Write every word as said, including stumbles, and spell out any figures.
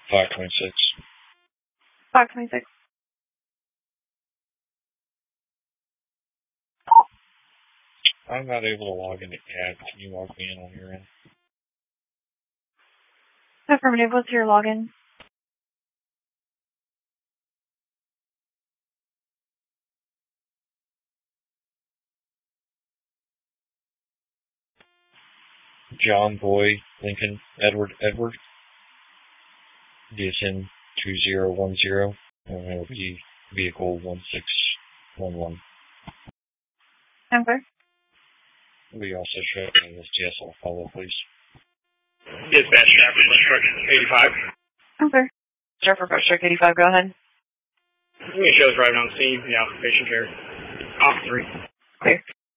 five twenty-six. five twenty-six. I'm not able to log into C A D. Can you log me in on your end? Affirmative. What's your login? John Boy Lincoln Edward Edward. D S N two zero one zero. And it'll be vehicle one six one one. Okay. We also show in this T S L follow, please. Dispatch, Stafford, Bus Truck eighty-five. Okay. Stafford, Bus Truck eighty-five, go ahead. We shows driving on the scene, yeah, patient care. Off three. Okay.